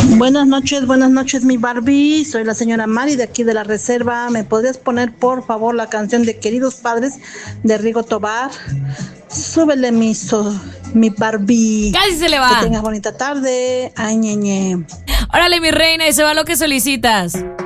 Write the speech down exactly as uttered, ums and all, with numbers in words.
Buenas noches, buenas noches, mi Barbie. Soy la señora Mari de aquí de la reserva. ¿Me podrías poner, por favor, la canción de Queridos Padres de Rigo Tobar? Súbele, mi, so, mi Barbie. Casi se le va. Que tengas bonita tarde. Ay, ñe, ñe. Órale, mi reina, y se va lo que solicitas.